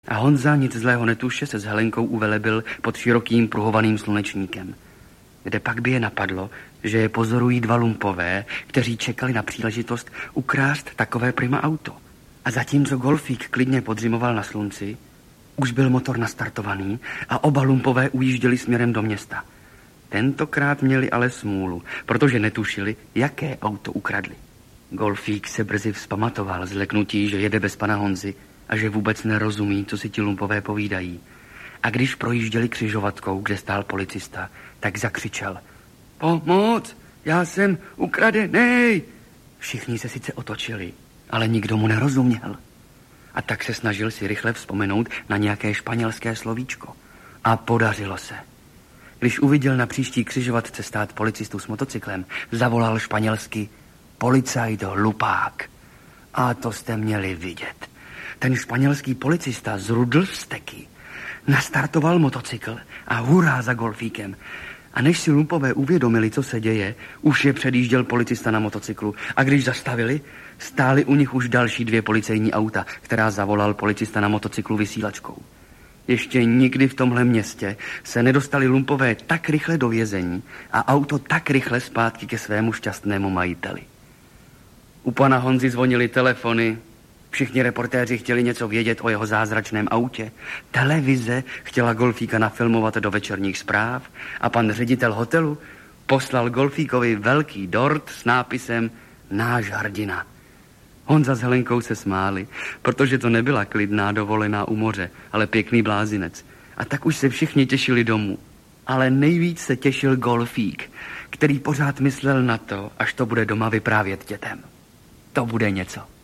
A Honza, nic zlého netuše, se s Helenkou uvelebil pod širokým pruhovaným slunečníkem. Kde pak by je napadlo, že je pozorují dva lumpové, kteří čekali na příležitost ukrást takové prima auto. A zatímco golfík klidně podřimoval na slunci, už byl motor nastartovaný a oba lumpové ujížděli směrem do města. Tentokrát měli ale smůlu, protože netušili, jaké auto ukradli. Golfík se brzy vzpamatoval z leknutí, že jede bez pana Honzy a že vůbec nerozumí, co si ti lumpové povídají. A když projížděli křižovatkou, kde stál policista, tak zakřičel: Pomoc, já jsem ukradenej! Všichni se sice otočili, ale nikdo mu nerozuměl. A tak se snažil si rychle vzpomenout na nějaké španělské slovíčko. A podařilo se. Když uviděl na příští křižovatce stát policistu s motocyklem, zavolal španělsky: Policajt hlupák. A to jste měli vidět. Ten španělský policista zrudl steky, nastartoval motocykl a hurá za golfíkem. A než si lumpové uvědomili, co se děje, už je předjížděl policista na motocyklu. A když zastavili, stály u nich už další dvě policejní auta, která zavolal policista na motocyklu vysílačkou. Ještě nikdy v tomhle městě se nedostali lumpové tak rychle do vězení a auto tak rychle zpátky ke svému šťastnému majiteli. U pana Honzy zvonily telefony, všichni reportéři chtěli něco vědět o jeho zázračném autě, televize chtěla golfíka nafilmovat do večerních zpráv a pan ředitel hotelu poslal golfíkovi velký dort s nápisem Náš hrdina. Honza s Helenkou se smáli, protože to nebyla klidná dovolená u moře, ale pěkný blázinec. A tak už se všichni těšili domů. Ale nejvíc se těšil golfík, který pořád myslel na to, až to bude doma vyprávět dětem. To bude něco.